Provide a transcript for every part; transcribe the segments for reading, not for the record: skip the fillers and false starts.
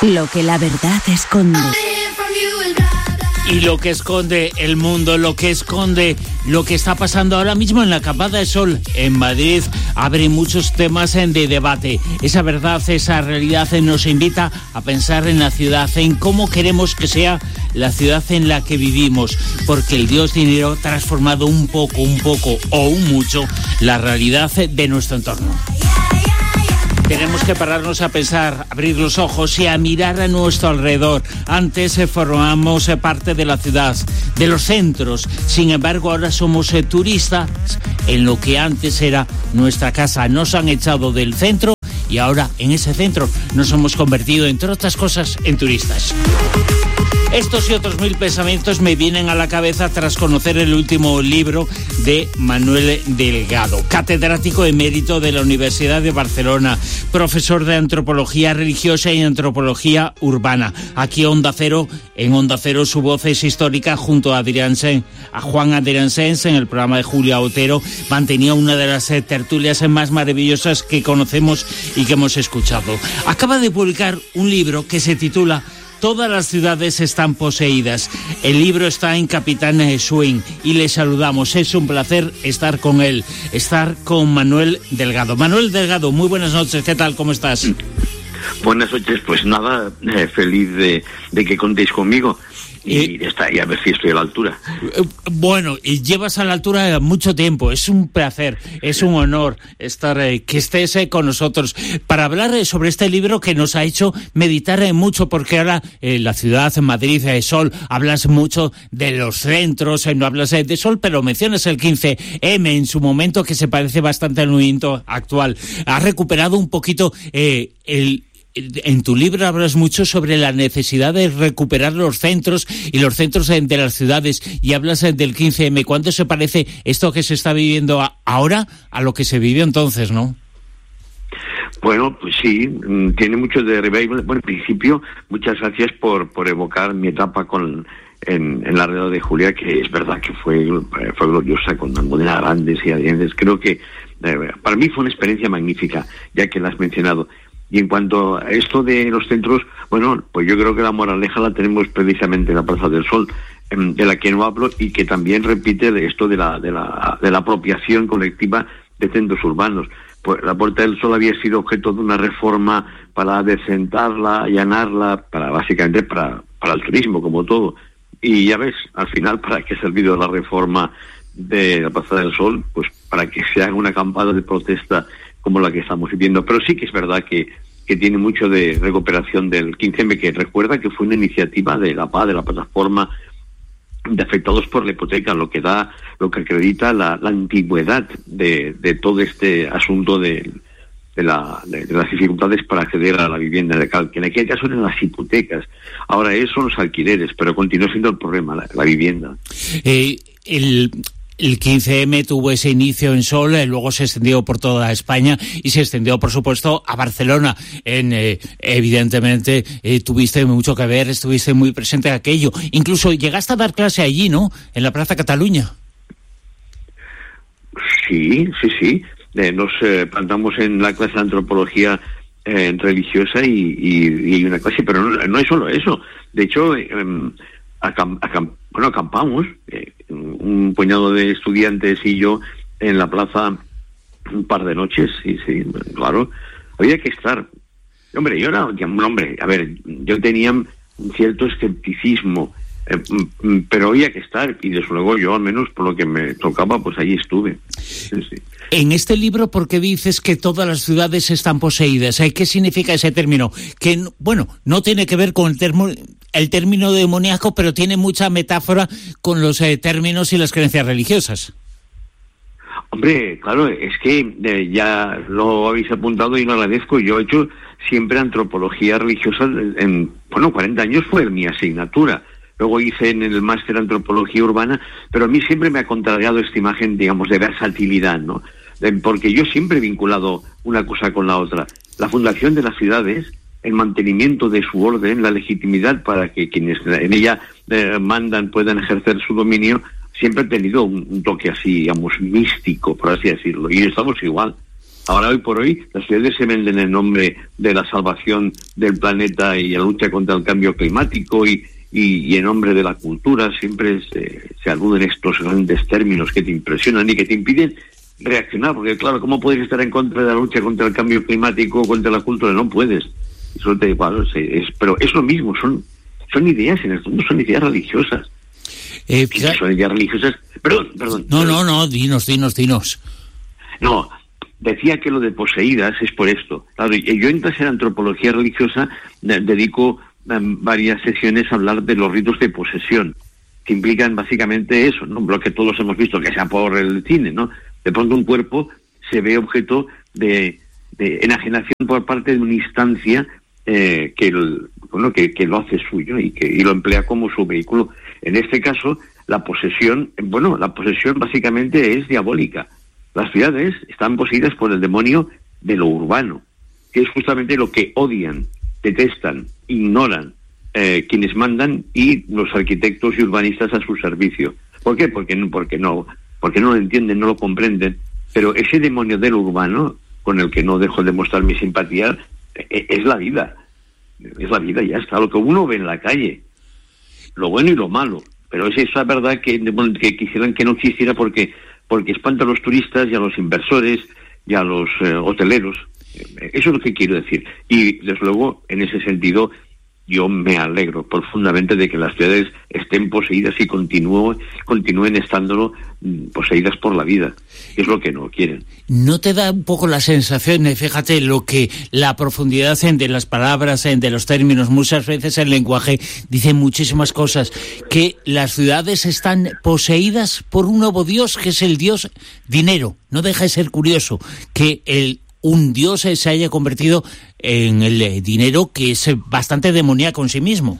Lo que la verdad esconde. Y lo que esconde el mundo, lo que esconde lo que está pasando ahora mismo en la Campada de Sol en Madrid, abre muchos temas de debate. Esa verdad, esa realidad nos invita a pensar en la ciudad, en cómo queremos que sea la ciudad en la que vivimos, porque el dios dinero ha transformado un poco o un mucho la realidad de nuestro entorno. Tenemos que pararnos a pensar, abrir los ojos y a mirar a nuestro alrededor. Antes formamos parte de la ciudad, de los centros. Sin embargo, ahora somos turistas en lo que antes era nuestra casa. Nos han echado del centro y ahora en ese centro nos hemos convertido, entre otras cosas, en turistas. Estos y otros 1000 pensamientos me vienen a la cabeza tras conocer el último libro de Manuel Delgado, catedrático emérito de la Universidad de Barcelona, profesor de antropología religiosa y antropología urbana. Aquí en Onda Cero su voz es histórica junto a Juan Adrián Sens en el programa de Julia Otero. Mantenía una de las tertulias más maravillosas que conocemos y que hemos escuchado. Acaba de publicar un libro que se titula Todas las ciudades están poseídas. El libro está en Capitán Swing y le saludamos. Es un placer estar con él, estar con Manuel Delgado. Manuel Delgado, muy buenas noches. ¿Qué tal? ¿Cómo estás? Buenas noches. Pues nada, feliz de que contéis conmigo. Y a ver si estoy a la altura. Bueno, y llevas a la altura mucho tiempo. Es un placer, es un honor estar que estés con nosotros para hablar sobre este libro que nos ha hecho meditar mucho, porque ahora la ciudad, en Madrid, Sol, hablas mucho de los centros, no hablas de Sol, pero mencionas el 15M en su momento, que se parece bastante al movimiento actual. Has recuperado un poquito En tu libro hablas mucho sobre la necesidad de recuperar los centros y los centros de las ciudades, y hablas del 15M. ¿Cuánto se parece esto que se está viviendo ahora a lo que se vivió entonces, no? Bueno, pues sí, tiene mucho de revival. Bueno, en principio, muchas gracias por evocar mi etapa en la red de Julia, que es verdad que fue gloriosa, con Almudena Grandes y Adrián. Creo que para mí fue una experiencia magnífica, ya que la has mencionado. Y en cuanto a esto de los centros, bueno, pues yo creo que la moraleja la tenemos precisamente en la Plaza del Sol, de la que no hablo, y que también repite de esto de la apropiación colectiva de centros urbanos. Pues la Puerta del Sol había sido objeto de una reforma para decentarla, allanarla, básicamente para el turismo, como todo. Y ya ves, al final, ¿para qué ha servido la reforma de la Plaza del Sol? Pues para que se haga una acampada de protesta como la que estamos viviendo. Pero sí que es verdad que tiene mucho de recuperación del 15M, que recuerda que fue una iniciativa de la PA, de la plataforma de afectados por la hipoteca, lo que acredita la antigüedad de todo este asunto de las dificultades para acceder a la vivienda legal, que en aquel caso eran las hipotecas. Ahora son los alquileres, pero continúa siendo el problema la vivienda. El 15M tuvo ese inicio en Sol, luego se extendió por toda España y se extendió, por supuesto, a Barcelona. Evidentemente, tuviste mucho que ver, estuviste muy presente en aquello. Incluso llegaste a dar clase allí, ¿no? En la Plaza Cataluña. Sí. Nos plantamos en la clase de antropología religiosa y una clase, pero no es solo eso. De hecho, acampamos, un puñado de estudiantes y yo en la plaza un par de noches, sí, claro. Había que estar. Hombre, yo tenía un cierto escepticismo, pero había que estar, y desde luego yo, al menos por lo que me tocaba, pues allí estuve. Sí. En este libro, ¿por qué dices que todas las ciudades están poseídas? ¿Qué significa ese término? Que, bueno, no tiene que ver con el término demoníaco, pero tiene mucha metáfora con los términos y las creencias religiosas. Hombre, claro, es que ya lo habéis apuntado y lo agradezco. Yo he hecho siempre antropología religiosa, 40 años fue mi asignatura. Luego hice en el máster antropología urbana, pero a mí siempre me ha contrariado esta imagen, digamos, de versatilidad, ¿no? Porque yo siempre he vinculado una cosa con la otra. La fundación de las ciudades, el mantenimiento de su orden, la legitimidad para que quienes en ella mandan puedan ejercer su dominio, siempre ha tenido un toque así, digamos, místico, por así decirlo. Y estamos igual. Ahora, hoy por hoy, las ciudades se venden en nombre de la salvación del planeta y la lucha contra el cambio climático y en nombre de la cultura. Siempre se aluden estos grandes términos que te impresionan y que te impiden reaccionar, porque claro, ¿cómo puedes estar en contra de la lucha contra el cambio climático o contra la cultura? No puedes. Eso pero es lo mismo, son ideas, en el fondo son ideas religiosas. Son ideas religiosas. Perdón. No, dinos. No, decía que lo de poseídas es por esto. Claro, yo en clase de antropología religiosa dedico varias sesiones a hablar de los ritos de posesión, que implican básicamente eso, ¿no? Lo que todos hemos visto, que sea por el cine, ¿no? De pronto un cuerpo se ve objeto de enajenación por parte de una instancia que lo hace suyo y lo emplea como su vehículo. En este caso, la posesión básicamente es diabólica. Las ciudades están poseídas por el demonio de lo urbano, que es justamente lo que odian, detestan, ignoran quienes mandan y los arquitectos y urbanistas a su servicio. ¿Por qué? Porque no lo entienden, no lo comprenden. Pero ese demonio de lo urbano, con el que no dejo de mostrar mi simpatía, es la vida. Es la vida, ya está. Lo que uno ve en la calle, lo bueno y lo malo. Pero es esa verdad que quisieran que no existiera porque espanta a los turistas y a los inversores y a los hoteleros. Eso es lo que quiero decir. Y desde luego, en ese sentido, yo me alegro profundamente de que las ciudades estén poseídas y continúen estándolo poseídas por la vida. Es lo que no quieren. ¿No te da un poco la sensación, fíjate, la profundidad de las palabras, de los términos, muchas veces el lenguaje dice muchísimas cosas, que las ciudades están poseídas por un nuevo dios, que es el dios dinero? No deja de ser curioso que un dios se haya convertido en el dinero, que es bastante demoníaco en sí mismo.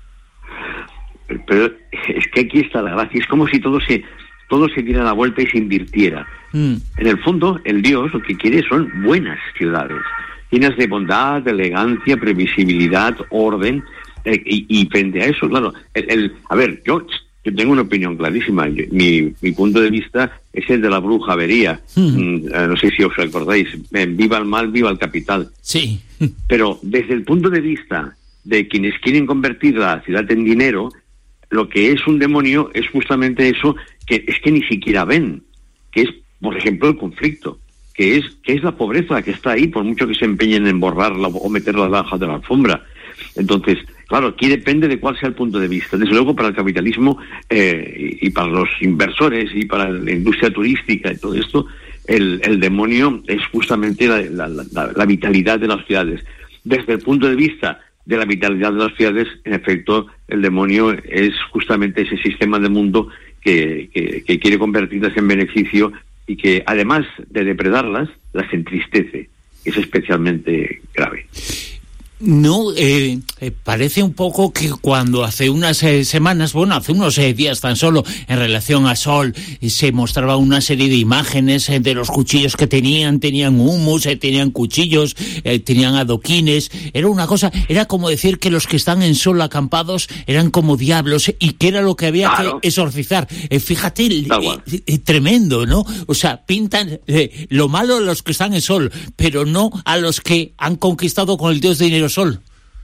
Pero es que aquí está la gracia. Es como si todo se diera la vuelta y se invirtiera. En el fondo, el dios lo que quiere son buenas ciudades, llenas de bondad, de elegancia, previsibilidad, orden. Y frente a eso, claro, yo tengo una opinión clarísima. Mi punto de vista es el de la bruja Avería. No sé si os acordáis. Viva el mal, viva el capital. Sí. Pero desde el punto de vista de quienes quieren convertir la ciudad en dinero, lo que es un demonio es justamente eso, que es que ni siquiera ven, que es, por ejemplo, el conflicto, que es la pobreza que está ahí, por mucho que se empeñen en borrarla o meterla debajo de la alfombra. Entonces, claro, aquí depende de cuál sea el punto de vista. Desde luego, para el capitalismo y para los inversores y para la industria turística y todo esto, el demonio es justamente la vitalidad de las ciudades. Desde el punto de vista de la vitalidad de las ciudades, en efecto, el demonio es justamente ese sistema de mundo que quiere convertirlas en beneficio y que, además de depredarlas, las entristece. Es especialmente grave. No, parece un poco que cuando hace unas semanas, hace unos días tan solo, en relación a Sol, se mostraba una serie de imágenes de los cuchillos que tenían humus, tenían cuchillos, tenían adoquines. Era como decir que los que están en Sol acampados eran como diablos y que era lo que había que exorcizar. Fíjate, tremendo, ¿no? O sea, pintan lo malo a los que están en Sol, pero no a los que han conquistado con el dios de dinero Sol.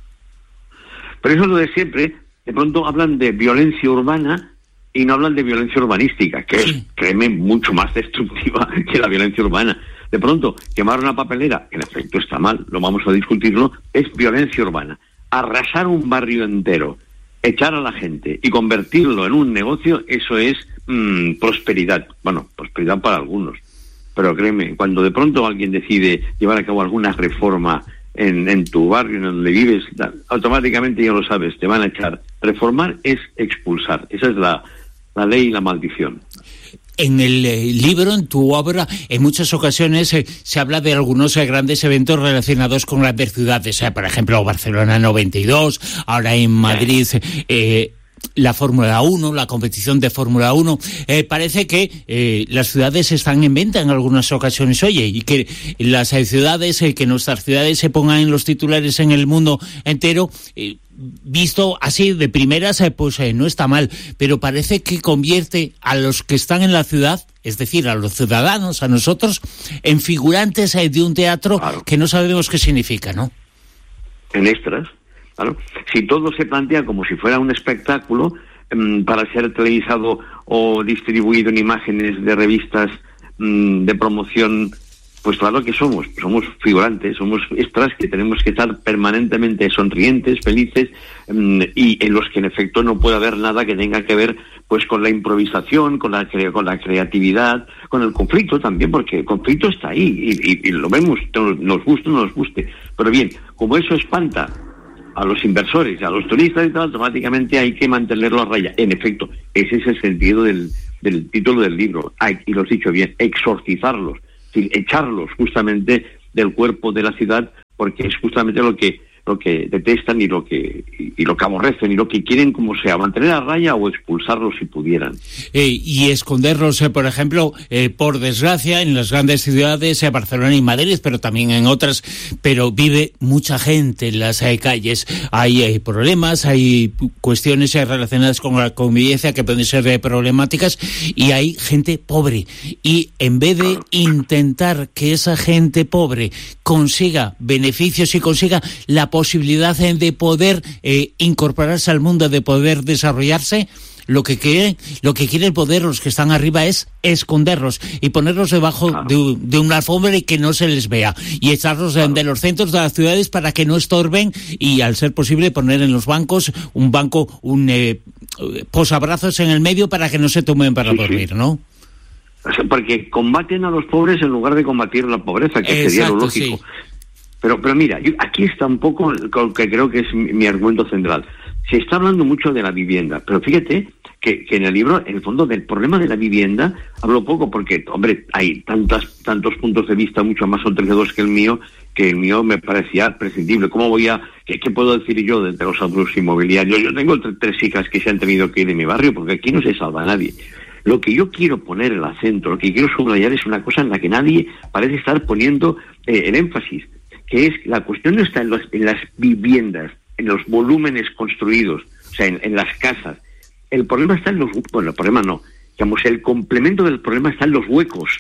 Pero eso es lo de siempre. De pronto hablan de violencia urbana y no hablan de violencia urbanística, que es, créeme, mucho más destructiva que la violencia urbana. De pronto, quemar una papelera, que en efecto está mal, lo vamos a discutirlo, es violencia urbana. Arrasar un barrio entero, echar a la gente y convertirlo en un negocio, eso es prosperidad. Bueno, prosperidad para algunos. Pero créeme, cuando de pronto alguien decide llevar a cabo alguna reforma en tu barrio, en donde vives, automáticamente ya lo sabes, te van a echar. Reformar es expulsar. Esa es la ley y la maldición. En el libro, en tu obra, en muchas ocasiones se habla de algunos grandes eventos relacionados con grandes ciudades. Por ejemplo, Barcelona 92, ahora en Madrid la Fórmula 1, la competición de Fórmula 1. Parece que las ciudades están en venta en algunas ocasiones, oye, y que las ciudades, que nuestras ciudades se pongan en los titulares en el mundo entero, visto así de primeras, pues no está mal, pero parece que convierte a los que están en la ciudad, es decir, a los ciudadanos, a nosotros, en figurantes de un teatro que no sabemos qué significa, ¿no? En extras. Claro. Si todo se plantea como si fuera un espectáculo para ser televisado o distribuido en imágenes de revistas de promoción, pues claro que somos figurantes, somos extras que tenemos que estar permanentemente sonrientes, felices, y en los que en efecto no puede haber nada que tenga que ver pues con la improvisación, con la creatividad, con el conflicto también, porque el conflicto está ahí y lo vemos, nos guste o no nos guste. Pero bien, como eso espanta a los inversores, a los turistas y tal, automáticamente hay que mantenerlo a raya. En efecto, ese es el sentido del título del libro. Y lo has dicho bien, exorcizarlos, es decir, echarlos justamente del cuerpo de la ciudad, porque es justamente lo que detestan y lo que aborrecen y lo que quieren, como sea, mantener a raya o expulsarlos si pudieran. Y esconderlos, por ejemplo, por desgracia, en las grandes ciudades, Barcelona y Madrid, pero también en otras, pero vive mucha gente en las calles. Hay problemas, hay cuestiones relacionadas con la convivencia que pueden ser problemáticas, y hay gente pobre. Y en vez de intentar que esa gente pobre consiga beneficios y consiga la posibilidad de poder incorporarse al mundo, de poder desarrollarse, lo que quiere el poder, los que están arriba, es esconderlos y ponerlos debajo de una alfombra y que no se les vea, y echarlos de los centros de las ciudades para que no estorben, y al ser posible poner en los bancos un posabrazos en el medio para que no se tomen para dormir, ¿no? O sea, porque combaten a los pobres en lugar de combatir la pobreza, que sería lo lógico. Sí. Pero mira, aquí está un poco lo que creo que es mi argumento central. Se está hablando mucho de la vivienda, pero fíjate que en el libro, en el fondo, del problema de la vivienda hablo poco, porque, hombre, hay tantos puntos de vista mucho más autorizados que el mío me parecía prescindible. ¿Qué puedo decir yo de los abusos inmobiliarios? Yo tengo 3 hijas que se han tenido que ir de mi barrio, porque aquí no se salva a nadie. Lo que yo quiero poner el acento, lo que quiero subrayar, es una cosa en la que nadie parece estar poniendo el énfasis, que es la cuestión no está en las viviendas, en los volúmenes construidos, o sea, en las casas. El problema está el problema no, digamos, el complemento del problema está en los huecos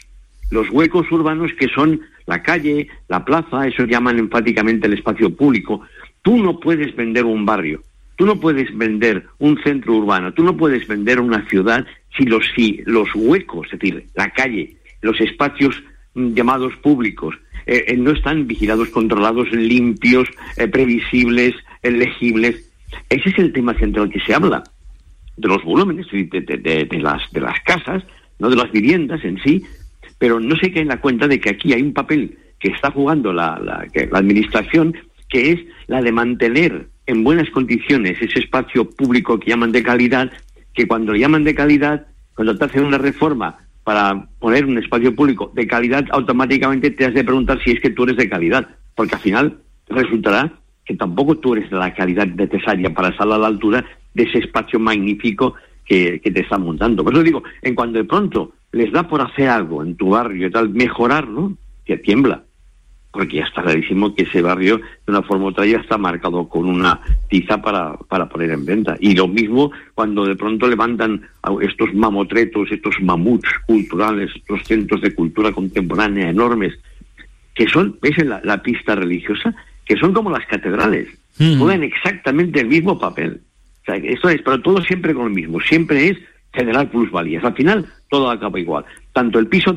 urbanos, que son la calle, la plaza, eso llaman enfáticamente el espacio público. Tú no puedes vender un barrio, tú no puedes vender un centro urbano, tú no puedes vender una ciudad si los huecos, es decir, la calle, los espacios llamados públicos, no están vigilados, controlados, limpios, previsibles, legibles. Ese es el tema central que se habla, de los volúmenes, de las casas, no de las viviendas en sí, pero no se cae en la cuenta de que aquí hay un papel que está jugando la administración, que es la de mantener en buenas condiciones ese espacio público que llaman de calidad, que cuando llaman de calidad, cuando te hacen una reforma para poner un espacio público de calidad, automáticamente te has de preguntar si es que tú eres de calidad, porque al final resultará que tampoco tú eres de la calidad necesaria para estar a la altura de ese espacio magnífico que te están montando. Por eso digo, en cuando de pronto les da por hacer algo en tu barrio y tal, mejorarlo, que tiembla, porque ya está clarísimo que ese barrio, de una forma u otra, ya está marcado con una tiza para poner en venta. Y lo mismo cuando de pronto levantan estos mamotretos, estos mamuts culturales, estos centros de cultura contemporánea enormes, que son, ¿ves en la pista religiosa? Que son como las catedrales, juegan exactamente el mismo papel. O sea, eso es, pero todo siempre con lo mismo, siempre es generar plusvalías. Al final todo acaba igual. Tanto el precio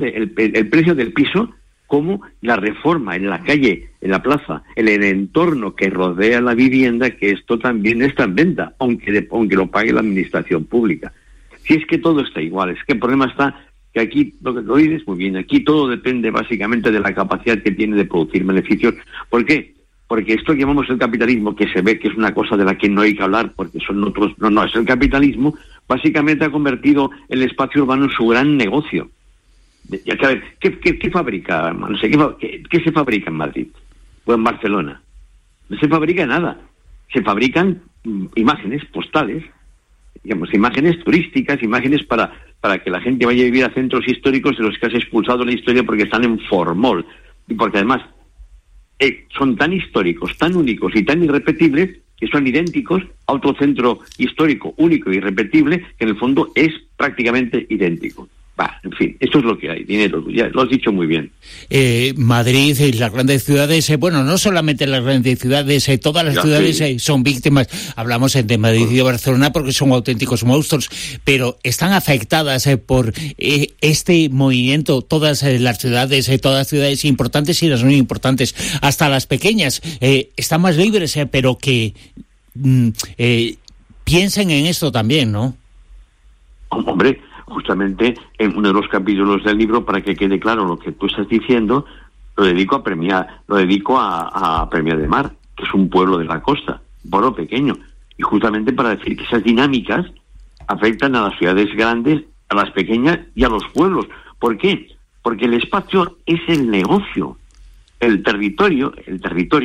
del piso, como la reforma en la calle, en la plaza, en el entorno que rodea la vivienda, que esto también está en venta, aunque lo pague la administración pública. Si es que todo está igual, es que el problema está que aquí, lo que lo dices muy bien, aquí todo depende básicamente de la capacidad que tiene de producir beneficios. ¿Por qué? Porque esto que llamamos el capitalismo, que se ve que es una cosa de la que no hay que hablar, porque son otros, no, es el capitalismo, básicamente ha convertido el espacio urbano en su gran negocio. Ya sabes, ¿qué fabrica? No sé, ¿qué se fabrica en Madrid o en Barcelona? No se fabrica nada. Se fabrican imágenes postales digamos, imágenes turísticas, imágenes para que la gente vaya a vivir a centros históricos de los que has expulsado la historia porque están en formol. Y porque además son tan históricos, tan únicos y tan irrepetibles que son idénticos a otro centro histórico único e irrepetible que en el fondo es prácticamente idéntico. En fin, esto es lo que hay, dinero, ya lo has dicho muy bien. Madrid y las grandes ciudades, bueno, no solamente las grandes ciudades, todas las ciudades son víctimas. Hablamos de Madrid y de Barcelona porque son auténticos monstruos, pero están afectadas por este movimiento, todas las ciudades importantes y las no importantes, hasta las pequeñas, están más libres, pero que piensen en esto también, ¿no? Hombre, justamente en uno de los capítulos del libro, para que quede claro lo que tú estás diciendo, lo dedico a Premià de Mar, que es un pueblo de la costa, un pueblo pequeño, y justamente para decir que esas dinámicas afectan a las ciudades grandes, a las pequeñas y a los pueblos. ¿Por qué? Porque el espacio es el negocio, el territorio